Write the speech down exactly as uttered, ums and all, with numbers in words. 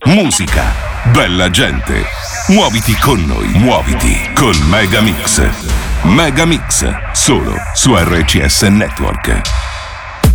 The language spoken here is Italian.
musica, bella gente. Muoviti con noi, muoviti con Megamix. Megamix, solo su R C S Network.